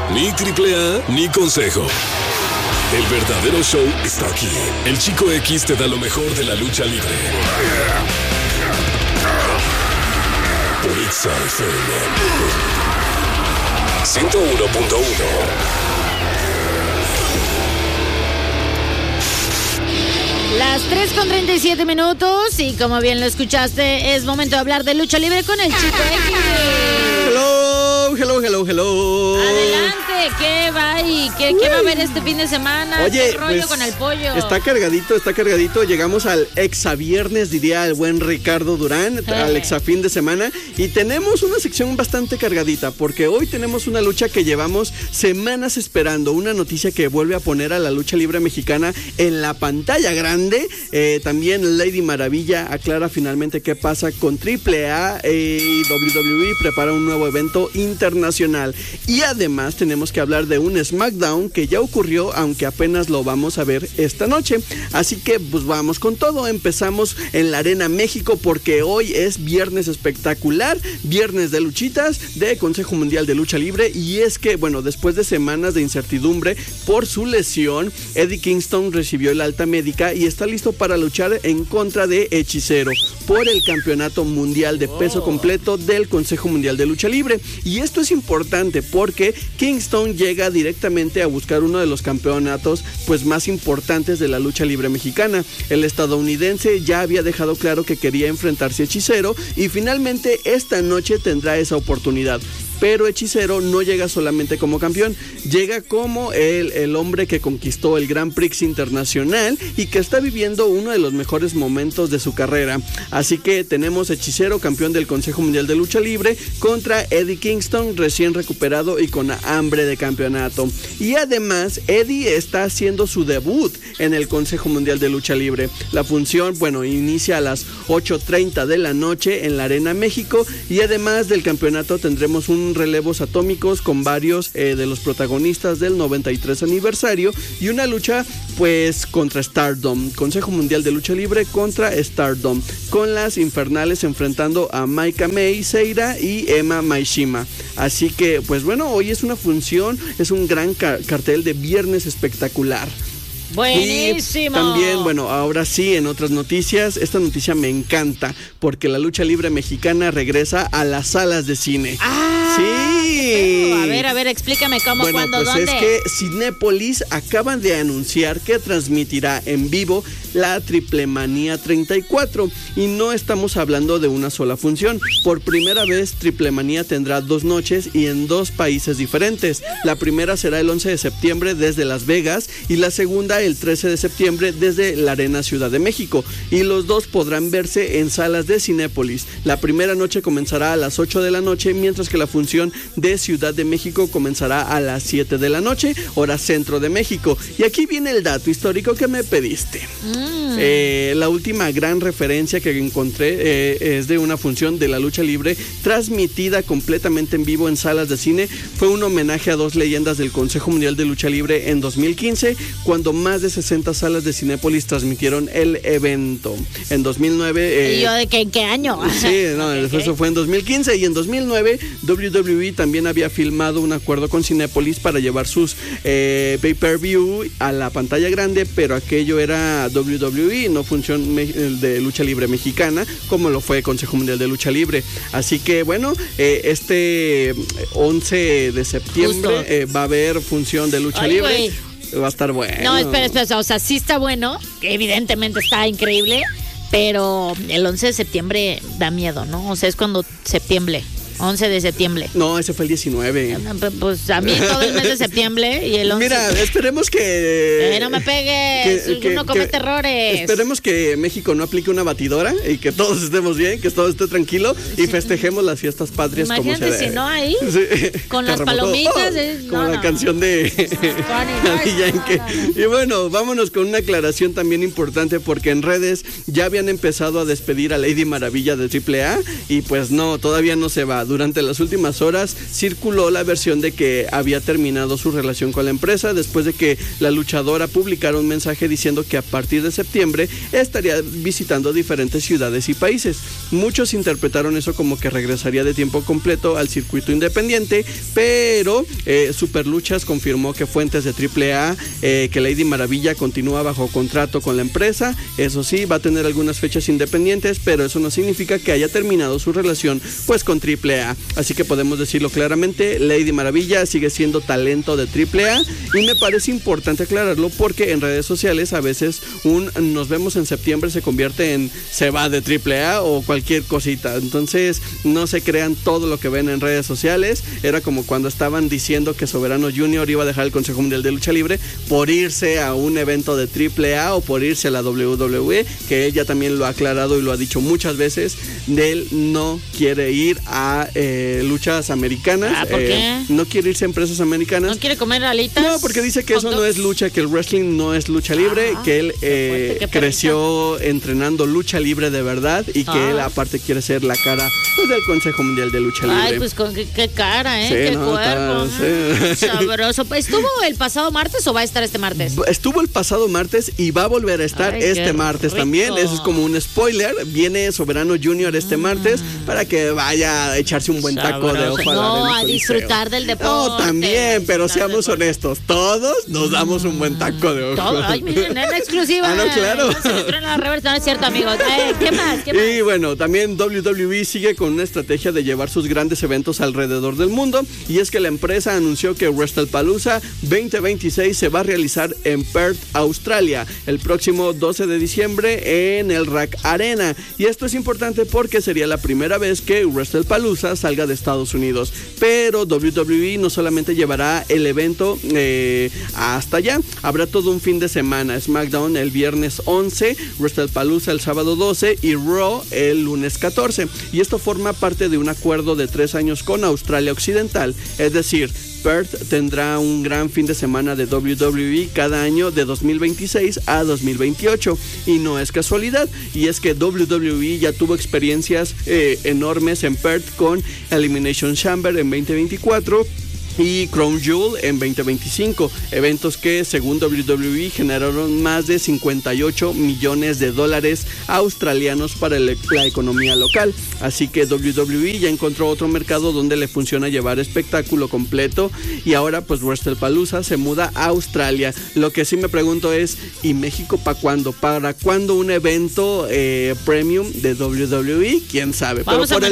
Ni triple A, ni consejo. El verdadero show está aquí. El Chico X te da lo mejor de la lucha libre. Por Exa FM 101.1. Las 3:37 y como bien lo escuchaste, es momento de hablar de lucha libre con el Chico X. Hello. Adelante, ¿qué va y qué va a haber este fin de semana? Oye, ¿qué rollo pues, con el pollo? Está cargadito. Llegamos al exaviernes, diría el buen Ricardo Durán, al exafín de semana. Y tenemos una sección bastante cargadita, porque hoy tenemos una lucha que llevamos semanas esperando. Una noticia que vuelve a poner a la lucha libre mexicana en la pantalla grande. También Lady Maravilla aclara finalmente qué pasa con AAA y WWE prepara un nuevo evento internacional. Y además tenemos que hablar de un SmackDown que ya ocurrió, aunque apenas lo vamos a ver esta noche. Así que pues vamos con todo. Empezamos en la Arena México porque hoy es viernes espectacular, viernes de luchitas de Consejo Mundial de Lucha Libre. Y es que, bueno, después de semanas de incertidumbre por su lesión, Eddie Kingston recibió el alta médica y está listo para luchar en contra de Hechicero por el campeonato mundial de peso completo del Consejo Mundial de Lucha Libre. Y esto es importante porque Kingston llega directamente a buscar uno de los campeonatos pues más importantes de la lucha libre mexicana. El estadounidense ya había dejado claro que quería enfrentarse a Hechicero y finalmente esta noche tendrá esa oportunidad. Pero Hechicero no llega solamente como campeón, llega como el hombre que conquistó el Grand Prix Internacional y que está viviendo uno de los mejores momentos de su carrera. Así que tenemos Hechicero, campeón del Consejo Mundial de Lucha Libre, contra Eddie Kingston, recién recuperado y con hambre de campeonato. Y además, Eddie está haciendo su debut en el Consejo Mundial de Lucha Libre. La función, bueno, inicia a las 8:30 de la noche en la Arena México y además del campeonato tendremos un relevos atómicos con varios de los protagonistas del 93 aniversario y una lucha pues contra Stardom, Consejo Mundial de Lucha Libre contra Stardom, con las infernales enfrentando a Maika May Seira y Emma Maishima. Así que pues bueno, hoy es una función, es un gran cartel de viernes espectacular. Buenísimo. Y también, bueno, ahora sí, en otras noticias, esta noticia me encanta porque la lucha libre mexicana regresa a las salas de cine. Sí. A ver, explícame cómo, bueno, cuándo, pues dónde. Es que Cinépolis acaban de anunciar que transmitirá en vivo la Triplemanía 34 y no estamos hablando de una sola función. Por primera vez Triplemanía tendrá 2 noches y en 2 países diferentes. La primera será el 11 de septiembre desde Las Vegas y la segunda el 13 de septiembre desde la Arena Ciudad de México, y los dos podrán verse en salas de Cinépolis. La primera noche comenzará a las 8 de la noche, mientras que la función de Ciudad de México comenzará a las 7 de la noche, hora centro de México. Y aquí viene el dato histórico que me pediste. La última gran referencia que encontré es de una función de la lucha libre transmitida completamente en vivo en salas de cine. Fue un homenaje a 2 leyendas del Consejo Mundial de Lucha Libre en 2015, cuando más de 60 salas de Cinépolis transmitieron el evento. En 2009... ¿Y yo de qué, en qué año? Sí, no, eso fue en 2015, y en 2009 WWE también había filmado un acuerdo con Cinépolis para llevar sus pay-per-view a la pantalla grande, pero aquello era WWE, no función de lucha libre mexicana, como lo fue Consejo Mundial de Lucha Libre. Así que bueno, este 11 de septiembre va a haber función de lucha libre. Wey. Va a estar bueno. No, espera, o sea, sí está bueno, evidentemente está increíble, pero el 11 de septiembre da miedo, ¿no? O sea, es cuando septiembre. 11 de septiembre. No, ese fue el 19. Pues a mí todo el mes de septiembre y el 11. Mira, esperemos que... no me pegues, uno comete errores. Esperemos que México no aplique una batidora y que todos estemos bien, que todo esté tranquilo y festejemos las fiestas patrias. Imagínate como se si no ahí, sí. con las palomitas. Como la canción de... Y bueno, vámonos con una aclaración también importante, porque en redes ya habían empezado a despedir a Lady Maravilla de AAA y pues no, todavía no se va. Durante las últimas horas circuló la versión de que había terminado su relación con la empresa después de que la luchadora publicara un mensaje diciendo que a partir de septiembre estaría visitando diferentes ciudades y países. Muchos interpretaron eso como que regresaría de tiempo completo al circuito independiente, pero Superluchas confirmó que fuentes de AAA que Lady Maravilla continúa bajo contrato con la empresa. Eso sí, va a tener algunas fechas independientes, pero eso no significa que haya terminado su relación pues con AAA. Así que podemos decirlo claramente, Lady Maravilla sigue siendo talento de AAA, y me parece importante aclararlo porque en redes sociales a veces nos vemos en septiembre se convierte en se va de AAA o cualquier cosita. Entonces no se crean todo lo que ven en redes sociales. Era como cuando estaban diciendo que Soberano Junior iba a dejar el Consejo Mundial de Lucha Libre por irse a un evento de AAA o por irse a la WWE, que él ya también lo ha aclarado y lo ha dicho muchas veces. Él no quiere ir a luchas americanas. ¿Por qué? No quiere irse a empresas americanas. ¿No quiere comer alitas? No, porque dice que eso no es lucha, que el wrestling no es lucha libre, que él creció entrenando lucha libre de verdad y que él aparte quiere ser la cara pues, del Consejo Mundial de Lucha Libre. Ay, pues con qué cara, sí, qué no, cuerpo. sí. Sabroso. ¿Estuvo el pasado martes o va a estar este martes? Estuvo el pasado martes y va a volver a estar este martes rico. También. Eso es como un spoiler. Viene Soberano Junior este martes para que vaya a echarse un buen taco de ojo. No, a disfrutar del deporte. No, también, pero seamos honestos. Todos nos damos un buen taco de ojo. Ay, miren, en exclusiva. No, claro. No se le traen la reversa, no es cierto, amigos. ¿Qué más? Y bueno, también WWE sigue con una estrategia de llevar sus grandes eventos alrededor del mundo, y es que la empresa anunció que WrestlePalooza 2026 se va a realizar en Perth, Australia, el próximo 12 de diciembre en el RAC Arena. Y esto es importante porque sería la primera vez que WrestlePalooza salga de Estados Unidos. Pero WWE no solamente llevará el evento hasta allá, habrá todo un fin de semana. SmackDown el viernes 11, WrestlePalooza el sábado 12 y Raw el lunes 14. Y esto forma parte de un acuerdo de 3 años con Australia Occidental, es decir, Perth tendrá un gran fin de semana de WWE cada año de 2026 a 2028, y no es casualidad, y es que WWE ya tuvo experiencias enormes en Perth con Elimination Chamber en 2024 y Crown Jewel en 2025, eventos que según WWE generaron más de 58 millones de dólares australianos para la economía local. Así que WWE ya encontró otro mercado donde le funciona llevar espectáculo completo, y ahora pues WrestlePalooza se muda a Australia. Lo que sí me pregunto es, ¿y México para cuándo? ¿Para cuándo un evento premium de WWE? ¿Quién sabe? Vamos pero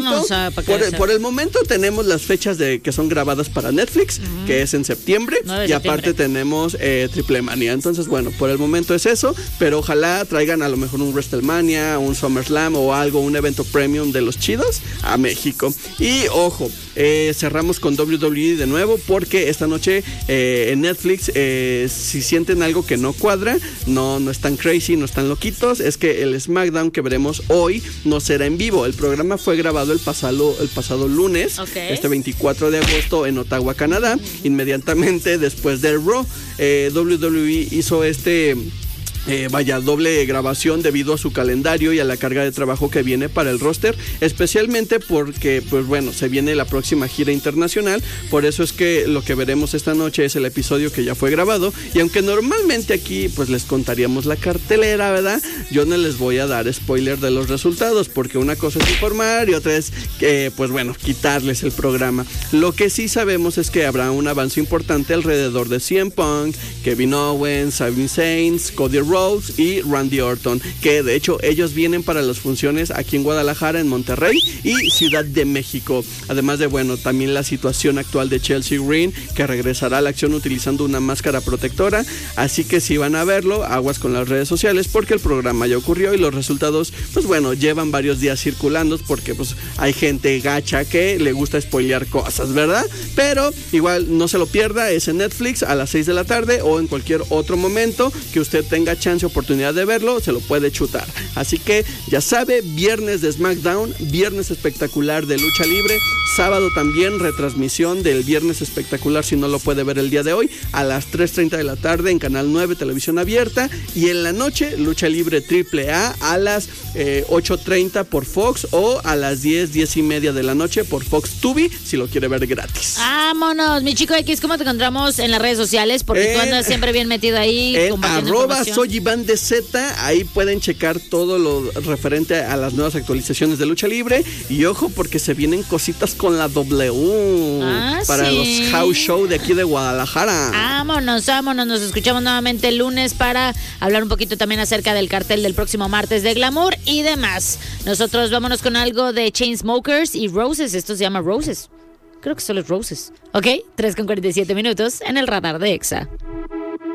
por el momento momento tenemos las fechas que son grabadas para Netflix, que es en septiembre, y aparte tenemos Triple Manía. Entonces, bueno, por el momento es eso, pero ojalá traigan a lo mejor un WrestleMania, un SummerSlam o algo, un evento premium de los chidos a México. Y ojo, cerramos con WWE de nuevo porque esta noche en Netflix, si sienten algo que no cuadra, no están crazy, no están loquitos, es que el SmackDown que veremos hoy no será en vivo. El programa fue grabado el pasado lunes, este 24 de agosto en Ottawa, Canadá, inmediatamente después del Raw. WWE hizo doble grabación debido a su calendario y a la carga de trabajo que viene para el roster, especialmente porque, pues bueno, se viene la próxima gira internacional. Por eso es que lo que veremos esta noche es el episodio que ya fue grabado, y aunque normalmente aquí pues les contaríamos la cartelera, ¿verdad? Yo no les voy a dar spoiler de los resultados, porque una cosa es informar y otra es pues bueno, quitarles el programa. Lo que sí sabemos es que habrá un avance importante alrededor de CM Punk, Kevin Owens, Sami Zayn, Cody Rhodes y Randy Orton, que de hecho ellos vienen para las funciones aquí en Guadalajara, en Monterrey y Ciudad de México. Además de, bueno, también la situación actual de Chelsea Green, que regresará a la acción utilizando una máscara protectora. Así que si van a verlo, aguas con las redes sociales, porque el programa ya ocurrió y los resultados, pues bueno, llevan varios días circulando, porque pues hay gente gacha que le gusta spoilear cosas, ¿verdad? Pero igual no se lo pierda, es en Netflix a las 6 de la tarde o en cualquier otro momento que usted tenga chance o oportunidad de verlo, se lo puede chutar. Así que ya sabe, viernes de SmackDown, viernes espectacular de lucha libre, sábado también retransmisión del viernes espectacular si no lo puede ver el día de hoy, a las 3:30 de la tarde en Canal 9 Televisión Abierta, y en la noche lucha libre AAA a las 8:30 por Fox o a las 10:30 de la noche por Fox Tubi si lo quiere ver gratis. Vámonos, mi chico X, ¿cómo te encontramos en las redes sociales? Porque tú andas siempre bien metido ahí. En @soyivandez, ahí pueden checar todo lo referente a las nuevas actualizaciones de lucha libre, y ojo porque se vienen cositas con la W para los house show de aquí de Guadalajara. Vámonos, nos escuchamos nuevamente el lunes para hablar un poquito también acerca del cartel del próximo martes de Glamour y demás. Nosotros vámonos con algo de Chainsmokers y Roses. Esto se llama Roses. Creo que solo es Roses. Ok, 3:47 en el radar de Exa.